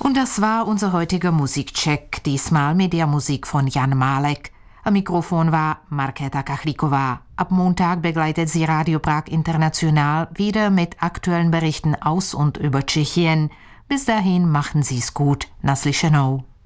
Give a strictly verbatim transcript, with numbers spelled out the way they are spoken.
Und das war unser heutiger Musikcheck, diesmal mit der Musik von Jan Malek. Am Mikrofon war Markéta Kachlíková. Ab Montag begleitet sie Radio Prag International wieder mit aktuellen Berichten aus und über Tschechien. Bis dahin machen Sie's gut. Naslyšenou.